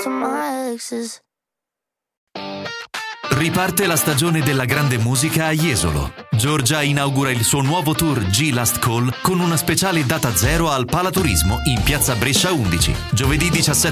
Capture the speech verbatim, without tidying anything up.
to my exes. Riparte la stagione della grande musica a Jesolo. Giorgia inaugura il suo nuovo tour G Last Call con una speciale data zero al Palaturismo in piazza Brescia undici, giovedì diciassette